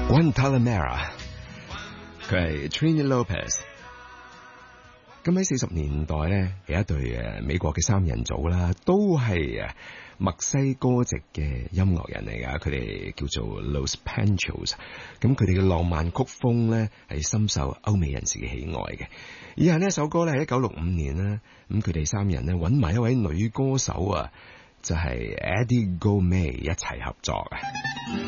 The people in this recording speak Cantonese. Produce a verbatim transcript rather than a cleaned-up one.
Guantanamera， 佢係 Trini Lopez。咁喺四十年代咧，有一隊誒美國嘅三人組啦，都係誒墨西哥籍嘅音樂人嚟噶，佢哋叫做 Los Panchos。咁佢哋嘅浪漫曲風咧，係深受歐美人士嘅喜愛嘅。以下呢一首歌咧係一九六五年啦，咁佢哋三人咧揾埋一位女歌手啊，就係 Eddie Gomez 一齊合作啊。